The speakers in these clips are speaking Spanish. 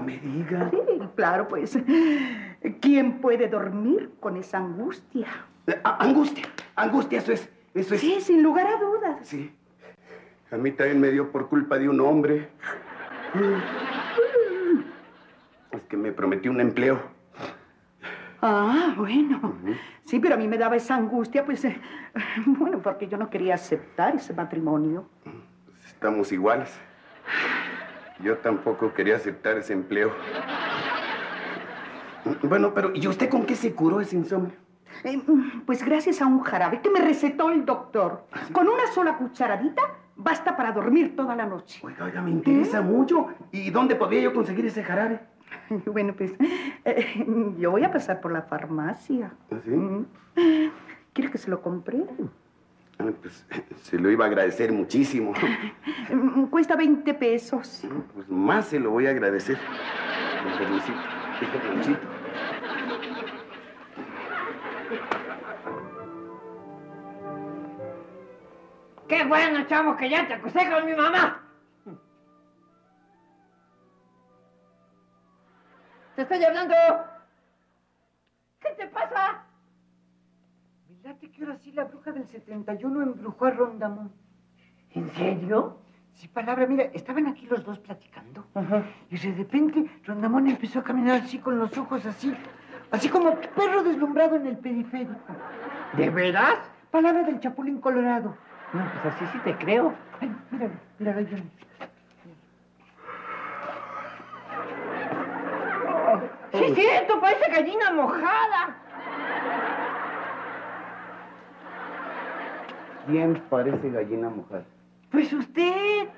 me diga. Sí, claro, pues. ¿Quién puede dormir con esa angustia? Angustia, eso es. Sí, sin lugar a dudas. Sí. A mí también me dio por culpa de un hombre. Es que me prometió un empleo. Ah, bueno. Sí, pero a mí me daba esa angustia, pues, bueno, porque yo no quería aceptar ese matrimonio. Pues estamos iguales. Yo tampoco quería aceptar ese empleo. Bueno, pero ¿y usted con qué se curó ese insomnio? Pues gracias a un jarabe que me recetó el doctor. ¿Sí? Con una sola cucharadita basta para dormir toda la noche. Oiga, me interesa mucho. ¿Y dónde podría yo conseguir ese jarabe? Bueno, pues, yo voy a pasar por la farmacia. ¿Sí? ¿Quiere que se lo compre? Pues, se lo iba a agradecer muchísimo. Cuesta 20 pesos. Pues más se lo voy a agradecer. Con permisito. ¡Qué bueno, chavo, que ya te acosté con mi mamá! ¡Te estoy hablando! ¿Qué te pasa? ¿Verdad que ahora sí la bruja del 71 embrujó a Rondamón? ¿En serio? Sí, palabra, mira, estaban aquí los dos platicando. Y de repente Rondamón empezó a caminar así con los ojos así como perro deslumbrado en el periférico. ¿De veras? Palabra del Chapulín Colorado. No, pues así sí te creo. Ay, míralo, Johnny. Sí, es cierto, parece gallina mojada. ¿Quién parece gallina mojada? Pues usted.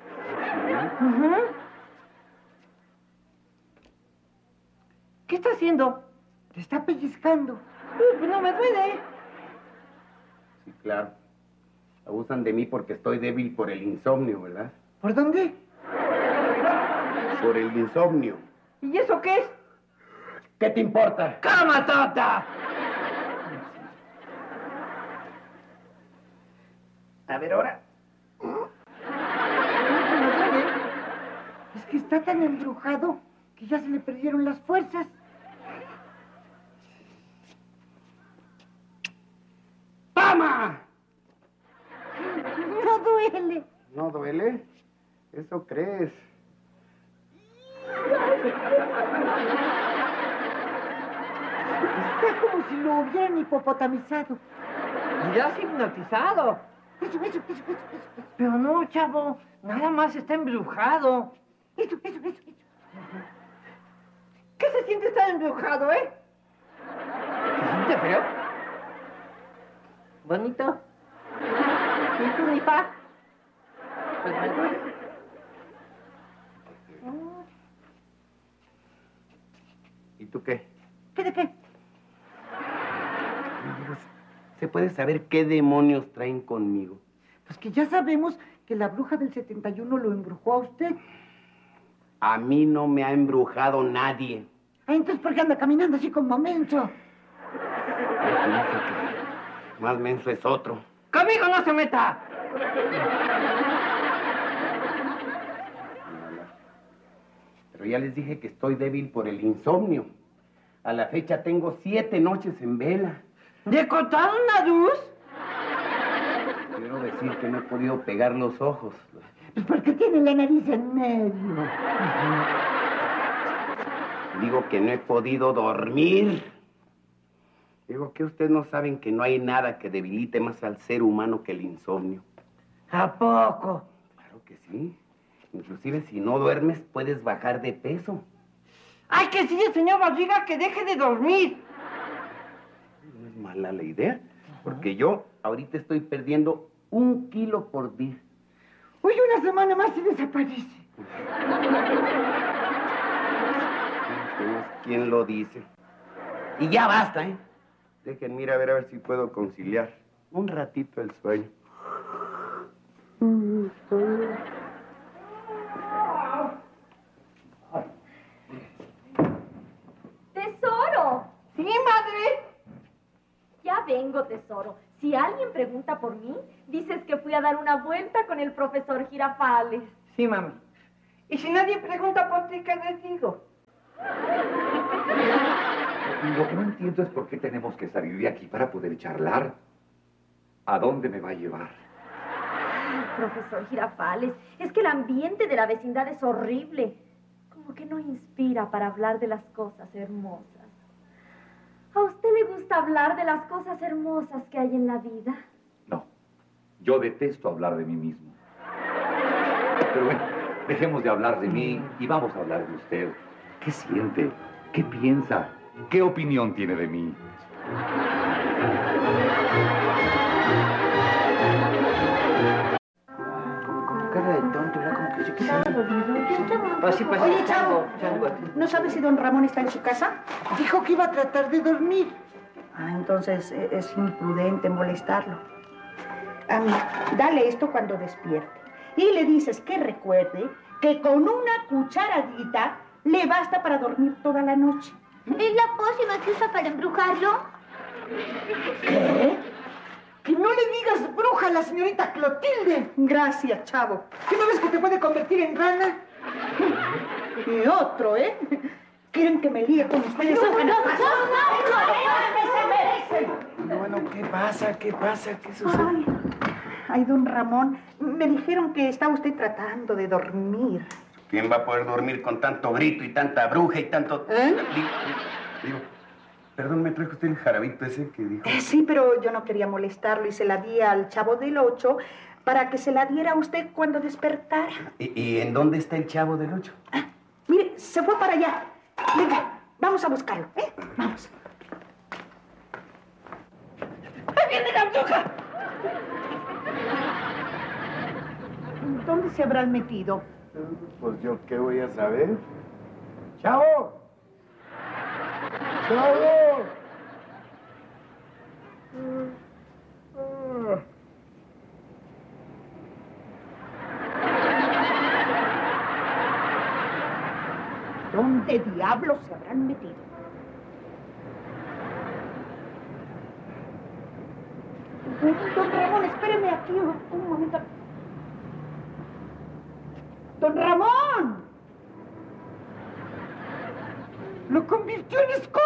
¿Qué está haciendo? Te está pellizcando. Pues no me duele. Sí, claro. Abusan de mí porque estoy débil por el insomnio, ¿verdad? ¿Por dónde? Por el insomnio. ¿Y eso qué es? ¿Qué te importa? ¡Cama, tota! A ver, ahora. Es que está tan embrujado que ya se le perdieron las fuerzas. ¡Toma! No duele. ¿No duele? ¿Eso crees? Está como si lo hubieran hipopotamizado. Y ya has hipnotizado. Eso. Pero no, chavo, nada más está embrujado. Eso. ¿Qué se siente estar embrujado, eh? ¿Se siente feo? Bonito. ¿Y tú, Nifa? Pues me duele. ¿Y tú qué? ¿Qué de qué? ¿Se puede saber qué demonios traen conmigo? Pues que ya sabemos que la bruja del 71 lo embrujó a usted. A mí no me ha embrujado nadie. Ah, entonces, ¿por qué anda caminando así como menso? Más menso es otro. ¡Conmigo no se meta! Pero ya les dije que estoy débil por el insomnio. A la fecha tengo 7 noches en vela. ¿De contar una luz? Quiero decir que no he podido pegar los ojos. Pues porque tiene la nariz en medio. Digo que no he podido dormir. Digo que ustedes no saben que no hay nada que debilite más al ser humano que el insomnio. ¿A poco? Claro que sí. Inclusive si no duermes puedes bajar de peso. ¡Ay, que sí, señor Barriga, que deje de dormir! No es mala la idea, porque yo ahorita estoy perdiendo 1 kilo por día. Uy, una semana más y desaparece. ¿Quién lo dice? Y ya basta, ¿eh? Déjenme ir a ver si puedo conciliar un ratito el sueño. ¡Tesoro! ¡Sí, madre! Ya vengo, tesoro. Si alguien pregunta por mí, dices que fui a dar una vuelta con el profesor Girafales. Sí, mami. Y si nadie pregunta por ti, ¿qué les digo? Lo que no entiendo es por qué tenemos que salir de aquí para poder charlar. ¿A dónde me va a llevar? Ay, profesor Girafales, es que el ambiente de la vecindad es horrible. Como que no inspira para hablar de las cosas hermosas. ¿A usted le gusta hablar de las cosas hermosas que hay en la vida? No, yo detesto hablar de mí mismo. Pero bueno, dejemos de hablar de mí y vamos a hablar de usted. ¿Qué siente? ¿Qué piensa? ¿Qué opinión tiene de mí? Como cara de tonto, ¿verdad? Como que se queda dormido. Oye, Chavo, ¿no sabes si don Ramón está en su casa? Dijo que iba a tratar de dormir. Ah, entonces es imprudente molestarlo. Dale esto cuando despierte. Y le dices que recuerde que con una cucharadita le basta para dormir toda la noche. ¿Es la pócima que usa para embrujarlo? ¿Qué? Que no le digas bruja a la señorita Clotilde. Gracias, Chavo. ¿Qué no ves que te puede convertir en rana? Y otro, ¿eh? ¿Quieren que me líe con ustedes? Bueno, ¿qué pasa? ¿Qué pasa? ¿Qué sucede? Ay, don Ramón, me dijeron que está usted tratando de dormir. ¿Quién va a poder dormir con tanto grito y tanta bruja y tanto... Digo, perdón, ¿me trajo usted el jarabito ese que dijo? Sí, pero yo no quería molestarlo y se la di al Chavo del 8 para que se la diera a usted cuando despertara. ¿Y en dónde está el Chavo del 8? Mire, se fue para allá. Venga, vamos a buscarlo, ¿eh? Vamos. ¡Ahí viene la bruja! ¿Dónde se habrán metido? Pues yo qué voy a saber. ¡Chavo! ¡Chavo! ¿Dónde diablos se habrán metido? Don Ramón, espéreme aquí un momento. ¡Don Ramón! Lo convirtió en escoba.